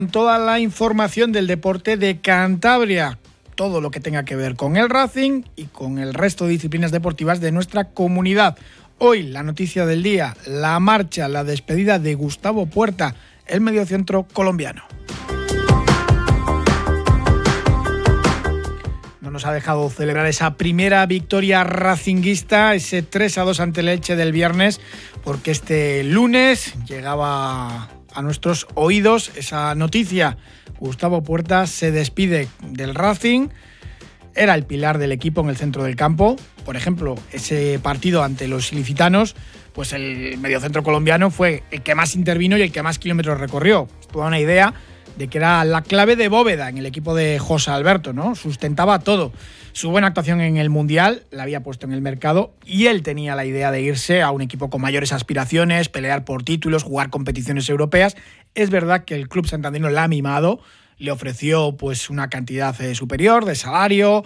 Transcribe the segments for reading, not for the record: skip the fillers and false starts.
Toda la información del deporte de Cantabria, todo lo que tenga que ver con el Racing y con el resto de disciplinas deportivas de nuestra comunidad. Hoy la noticia del día, la marcha, la despedida de Gustavo Puerta, el mediocentro colombiano. No nos ha dejado celebrar esa primera victoria racinguista, ese 3-2 ante el Elche del viernes, porque este lunes llegaba a nuestros oídos esa noticia. Gustavo Puerta se despide del Racing, era el pilar del equipo en el centro del campo. Por ejemplo, ese partido ante los ilicitanos, pues el mediocentro colombiano fue el que más intervino y el que más kilómetros recorrió. Esto da una idea de que era la clave de bóveda en el equipo de José Alberto, ¿no? Sustentaba todo. Su buena actuación en el Mundial la había puesto en el mercado y él tenía la idea de irse a un equipo con mayores aspiraciones, pelear por títulos, jugar competiciones europeas. Es verdad que el club santanderino la ha mimado, le ofreció pues una cantidad superior de salario,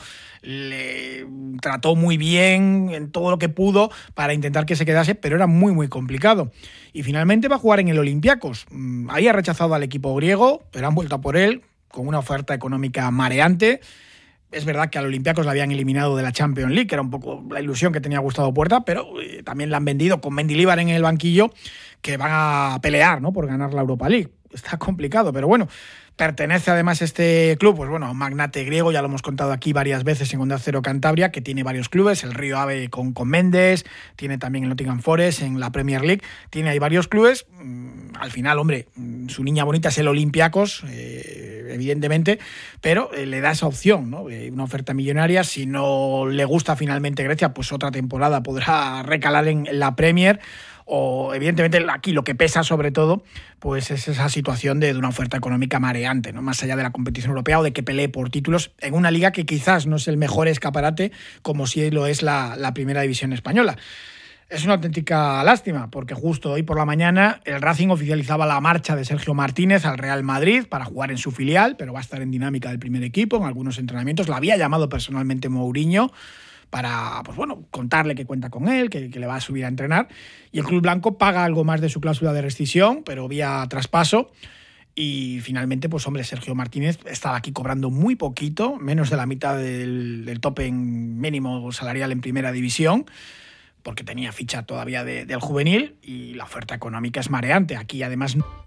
le trató muy bien en todo lo que pudo para intentar que se quedase, pero era muy complicado. Y finalmente va a jugar en el Olympiacos. Había rechazado al equipo griego, pero han vuelto a por él con una oferta económica mareante. Es verdad que al Olympiacos la habían eliminado de la Champions League, que era un poco la ilusión que tenía Gustavo Puerta, pero también la han vendido con Mendilibar en el banquillo, que van a pelear, ¿no?, por ganar la Europa League. Está complicado, pero bueno. Pertenece además este club, pues bueno, a un magnate griego, ya lo hemos contado aquí varias veces en Onda Cero Cantabria, que tiene varios clubes, el Río Ave con Méndez, tiene también el Nottingham Forest en la Premier League, tiene ahí varios clubes. Al final, hombre, su niña bonita es el Olympiacos, evidentemente, pero le da esa opción, ¿no? Una oferta millonaria. Si no le gusta finalmente Grecia, pues otra temporada podrá recalar en la Premier. O evidentemente aquí lo que pesa sobre todo pues es esa situación de una oferta económica mareante, ¿no?, más allá de la competición europea o de que pelee por títulos en una liga que quizás no es el mejor escaparate como si lo es la primera división española. Es una auténtica lástima porque justo hoy por la mañana el Racing oficializaba la marcha de Sergio Martínez al Real Madrid para jugar en su filial, pero va a estar en dinámica del primer equipo en algunos entrenamientos. Lo había llamado personalmente Mourinho para, pues bueno, contarle que cuenta con él, que le va a subir a entrenar. Y el club blanco paga algo más de su cláusula de rescisión, pero vía traspaso. Y finalmente, pues hombre, Sergio Martínez estaba aquí cobrando muy poquito, menos de la mitad del tope en mínimo salarial en primera división, porque tenía ficha todavía del juvenil y la oferta económica es mareante. Aquí además